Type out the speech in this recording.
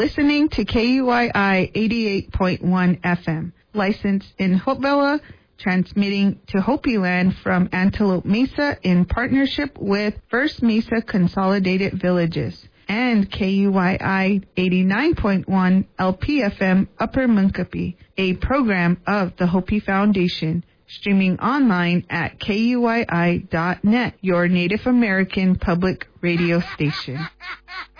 Listening to KUYI 88.1 FM, licensed in Hopewell, transmitting to Hopi Land from Antelope Mesa in partnership with First Mesa Consolidated Villages, and KUYI 89.1 LPFM Upper Munkapi, a program of the Hopi Foundation, streaming online at KUYI.net, your Native American public radio station.